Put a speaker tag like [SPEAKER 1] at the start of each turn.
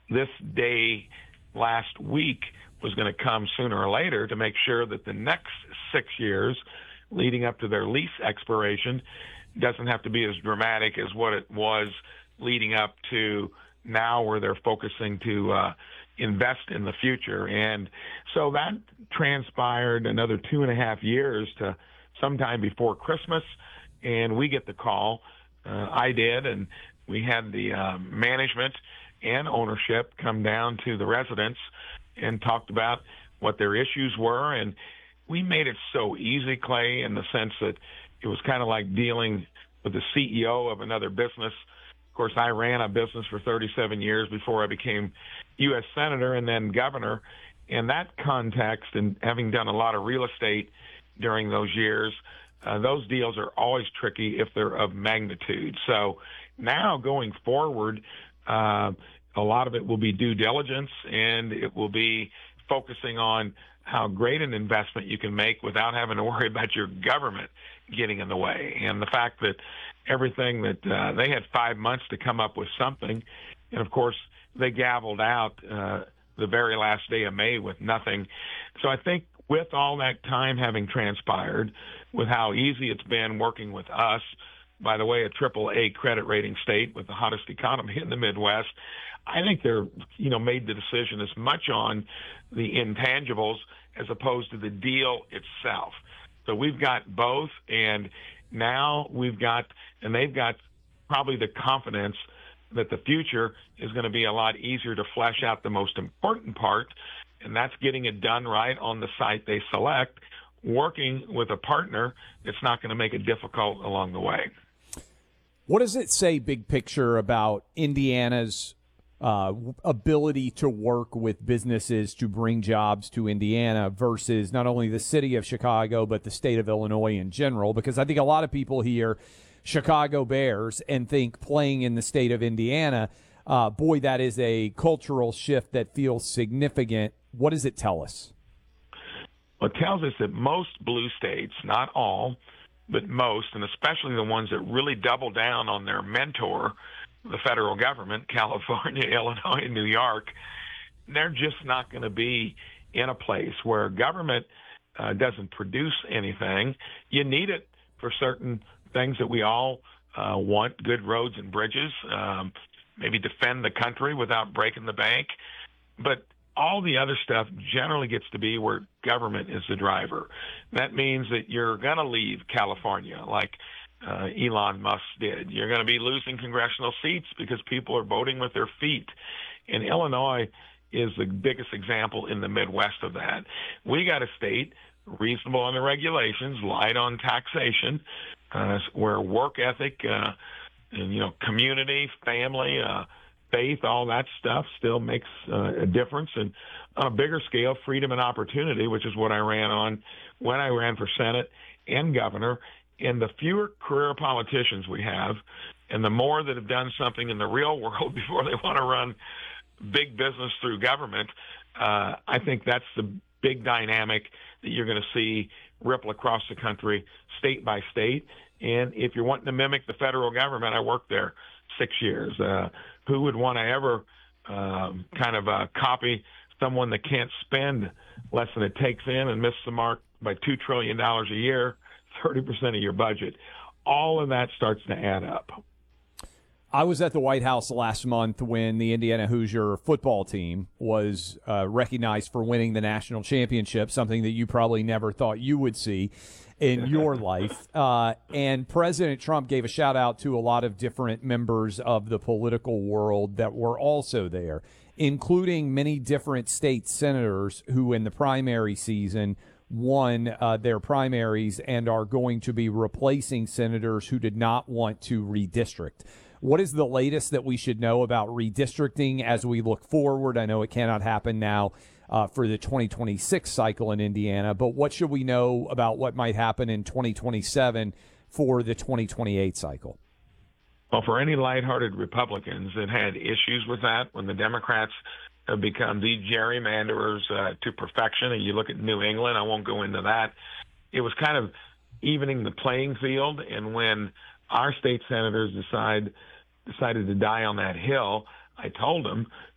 [SPEAKER 1] this day last week was going to come sooner or later to make sure that the next 6 years leading up to their lease expiration doesn't have to be as dramatic as what it was leading up to now, where they're focusing to invest in the future. And so that transpired another 2.5 years to sometime before Christmas, and we get the call. I did, and we had the management and ownership come down to the residence and talked about what their issues were. And we made it so easy, Clay, in the sense that it was kind of like dealing with the CEO of another business. Of course, I ran a business for 37 years before I became U.S. Senator and then governor. In that context, and having done a lot of real estate during those years, those deals are always tricky if they're of magnitude. So now going forward, a lot of it will be due diligence, and it will be focusing on how great an investment you can make without having to worry about your government getting in the way. And the fact that everything that they had 5 months to come up with something, and of course they gavelled out the very last day of May with nothing. So I think with all that time having transpired, with how easy it's been working with us, by the way, a AAA credit rating state with the hottest economy in the Midwest, I think they're, made the decision as much on the intangibles as opposed to the deal itself. So we've got both, and now they've got probably the confidence that the future is going to be a lot easier to flesh out the most important part, and that's getting it done right on the site they select, working with a partner that's not going to make it difficult along the way.
[SPEAKER 2] What does it say, big picture, about Indiana's ability to work with businesses to bring jobs to Indiana versus not only the city of Chicago, but the state of Illinois in general? Because I think a lot of people hear Chicago Bears and think playing in the state of Indiana, boy, that is a cultural shift that feels significant. What does it tell us?
[SPEAKER 1] Well, it tells us that most blue states, not all, but most, and especially the ones that really double down on their mentor, the federal government, California, Illinois, and New York, they're just not going to be in a place where government doesn't produce anything. You need it for certain things that we all want, good roads and bridges, maybe defend the country without breaking the bank. But all the other stuff generally gets to be where government is the driver. That means that you're going to leave California like Elon Musk did. You're going to be losing congressional seats because people are voting with their feet. And Illinois is the biggest example in the Midwest of that. We got a state reasonable on the regulations, light on taxation, where work ethic, and, community, family, faith, all that stuff still makes a difference. And on a bigger scale, freedom and opportunity, which is what I ran on when I ran for Senate and governor. And the fewer career politicians we have, and the more that have done something in the real world before they want to run big business through government, I think that's the big dynamic that you're going to see ripple across the country, state by state. And if you're wanting to mimic the federal government, I worked there 6 years. Who would want to ever copy someone that can't spend less than it takes in and miss the mark by $2 trillion a year, 30% of your budget? All of that starts to add up.
[SPEAKER 2] I was at the White House last month when the Indiana Hoosier football team was recognized for winning the national championship, something that you probably never thought you would see in your life. And President Trump gave a shout out to a lot of different members of the political world that were also there, including many different state senators who in the primary season won their primaries and are going to be replacing senators who did not want to redistrict. What is the latest that we should know about redistricting as we look forward? I know it cannot happen now for the 2026 cycle in Indiana, but what should we know about what might happen in 2027 for the 2028 cycle?
[SPEAKER 1] Well, for any lighthearted Republicans that had issues with that when the Democrats have become the gerrymanderers to perfection, and you look at New England, I won't go into that, it was kind of evening the playing field. And when our state senators decided to die on that hill, I told them